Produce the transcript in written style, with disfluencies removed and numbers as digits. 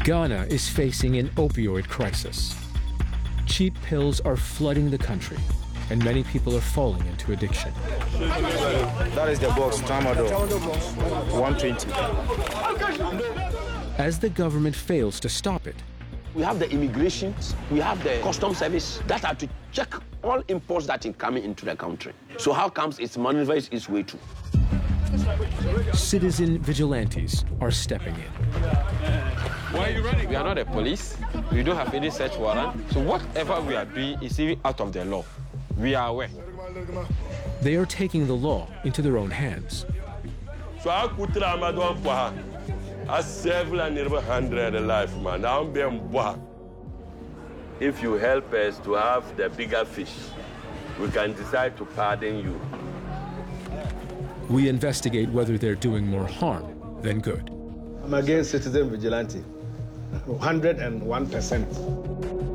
Ghana is facing an opioid crisis. Cheap pills are flooding the country, and many people are falling into addiction. That is the box, Tramadol, 120. As the government fails to stop it, we have the immigration, we have the customs service that are to check all imports that are coming into the country. So how comes it maneuvers its way to? Citizen vigilantes are stepping in. Why are you running? We are not the police. We don't have any search warrant. So whatever we are doing is even out of the law. We are aware. They are taking the law into their own hands. So I could try a 700 life, man. If you help us to have the bigger fish, we can decide to pardon you. We investigate whether they're doing more harm than good. I'm against citizen vigilante, 101%.